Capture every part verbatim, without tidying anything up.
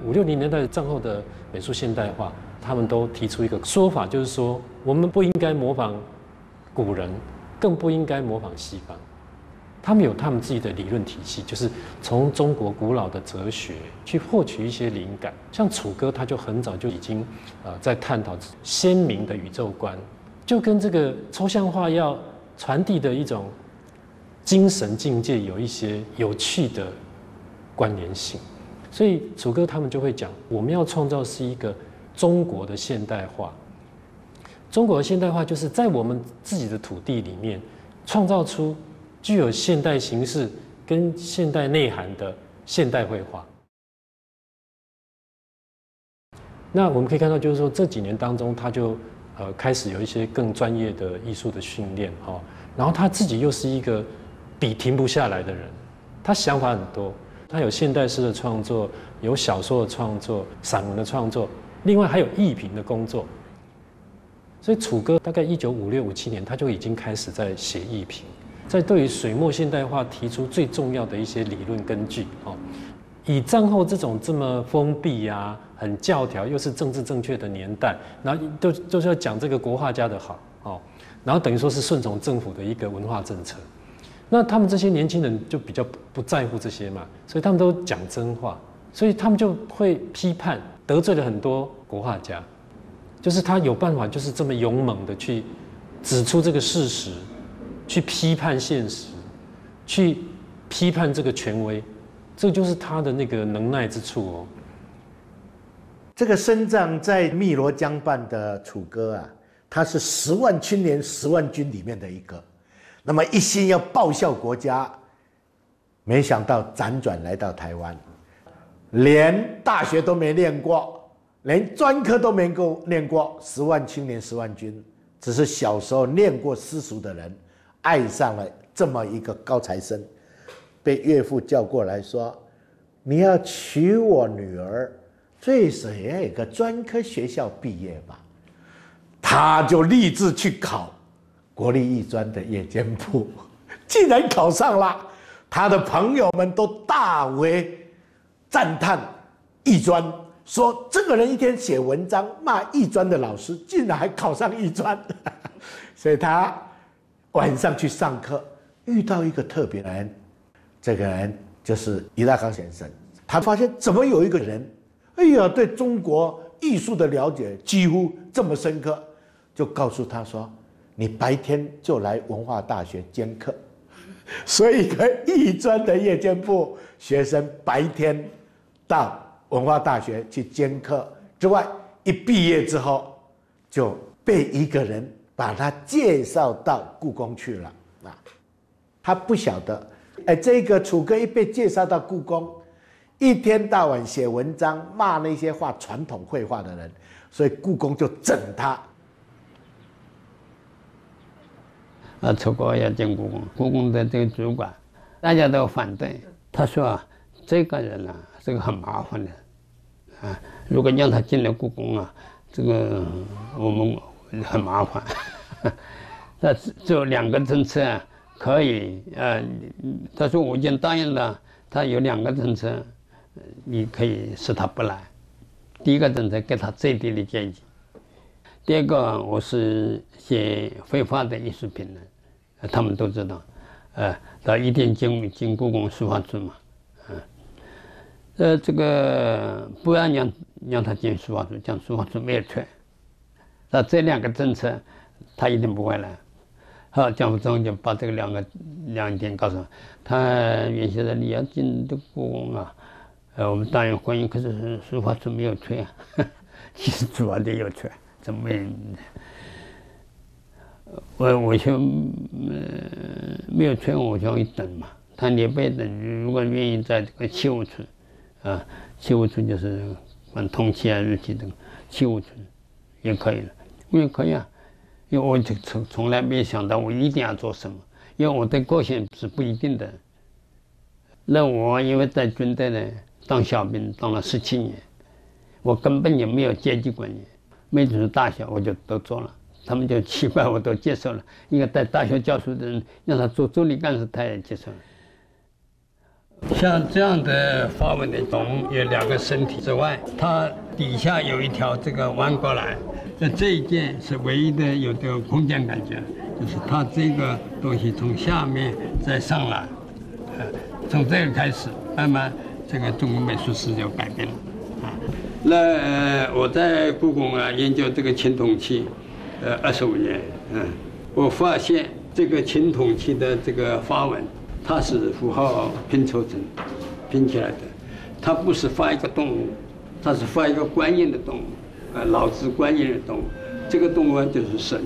五六零年代战后的美术现代化，他们都提出一个说法，就是说我们不应该模仿古人，更不应该模仿西方。他们有他们自己的理论体系，就是从中国古老的哲学去获取一些灵感。像楚歌，他就很早就已经呃在探讨鲜明的宇宙观，就跟这个抽象画要传递的一种精神境界有一些有趣的关联性。所以楚歌他们就会讲，我们要创造是一个中国的现代化。中国的现代化就是在我们自己的土地里面创造出具有现代形式跟现代内涵的现代绘画。那我们可以看到，就是说这几年当中，他就呃开始有一些更专业的艺术的训练哈，然后他自己又是一个笔停不下来的人，他想法很多，他有现代诗的创作，有小说的创作，散文的创作，另外还有艺评的工作。所以楚歌大概一九五六五七年，他就已经开始在写艺评。在对于水墨现代化提出最重要的一些理论根据，哦，以战后这种这么封闭啊、很教条又是政治正确的年代，然后都就是要讲这个国画家的好，哦，然后等于说是顺从政府的一个文化政策。那他们这些年轻人就比较不在乎这些嘛，所以他们都讲真话，所以他们就会批判，得罪了很多国画家，就是他有办法，就是这么勇猛的去指出这个事实。去批判现实，去批判这个权威，这就是他的那个能耐之处哦。 这个生长在汨罗江畔的楚歌啊，他是十万青年十万军里面的一个，那么一心要报效国家，没想到辗转来到台湾，连大学都没念过，连专科都没够念过，十万青年十万军，只是小时候念过私塾的人。爱上了这么一个高材生，被岳父叫过来说：“你要娶我女儿，最少也要有个专科学校毕业吧。”他就立志去考国立艺专的夜间部，竟然考上了。他的朋友们都大为赞叹艺专，说这个人一天写文章骂艺专的老师，竟然还考上艺专，所以他。晚上去上课，遇到一个特别的人，这个人就是俞大纲先生。他发现怎么有一个人，哎呀，对中国艺术的了解几乎这么深刻，就告诉他说：“你白天就来文化大学兼课。”所以，艺专的夜间部学生白天到文化大学去兼课之外，一毕业之后就被一个人。把他介绍到故宫去了啊，他不晓得，哎，这个楚歌一被介绍到故宫，一天到晚写文章骂那些画传统绘画的人，所以故宫就整他。 啊，楚歌要进故宫，故宫的这个主管，大家都反对。他说啊，这个人啊，这个很麻烦的，啊，如果让他进了故宫啊，这个我们。很麻烦，那只有两个政策啊，可以呃，他说我已经答应了，他有两个政策，你可以使他不来。第一个政策给他最低的阶级，第二个我是写绘画的艺术品的，他们都知道，呃，他一定进进故宫书画处嘛，嗯、呃，呃，这个不要让让他进书画处，讲书画处没有缺。那这两个政策，他一定不会来。好，蒋福忠就把这个两个两点告诉他。他原先说你要进这故宫啊，呃，我们当然欢迎，可是书画处没有缺啊。其实主要的有缺，怎么？我我就呃没有缺，我就会等嘛。他也不等，如果愿意在这个器物处，啊，器物处就是管通气啊、日期等器物处也可以了。我也可以啊，因为我就从从来没想到我一定要做什么，因为我的个性是不一定的。那我因为在军队呢当小兵当了十七年，我根本就没有阶级观念，没读大学我就都做了，他们就奇怪我都接受了。一个在大学教书的人让他做助理干事，他也接受了。 像这样的花纹的龙有两个身体之外，它底下有一条这个弯过来，那这一件是唯一的有这个空间感觉，就是它这个东西从下面再上来，呃，从这个开始，慢慢这个中国美术史就改变了啊。那呃，我在故宫啊研究这个青铜器，呃，二十五年，嗯，我发现这个青铜器的这个花纹。它是符号拼凑成、拼起来的，它不是画一个动物，它是画一个观音的动物，呃，老子观音的动物，这个动物就是神。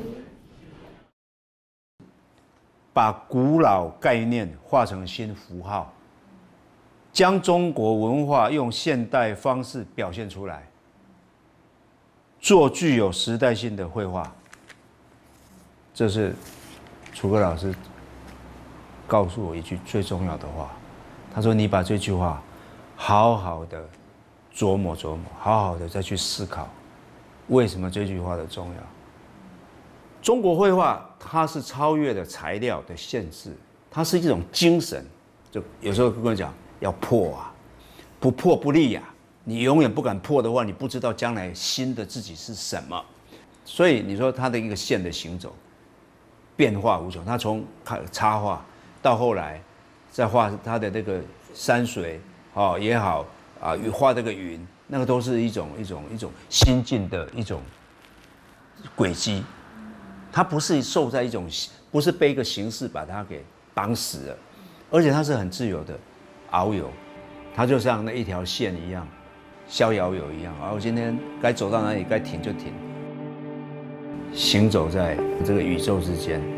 把古老概念化成新符号，将中国文化用现代方式表现出来，做具有时代性的绘画。这是楚歌老师告诉我一句最重要的话，他说：“你把这句话好好的琢磨琢磨，好好的再去思考，为什么这句话的重要？中国绘画它是超越了材料的限制，它是一种精神。就有时候跟我讲要破啊，不破不立啊。你永远不敢破的话，你不知道将来新的自己是什么。所以你说它的一个线的行走，变化无穷。它从插画。”到后来，再画它的那个山水哦也好啊，画这个云，那个都是一种一种一种心境的一种轨迹。它不是受在一种，不是被一个形式把它给绑死了，而且它是很自由的遨游，它就像那一条线一样，逍遥游一样。而我今天该走到哪里，该停就停，行走在这个宇宙之间。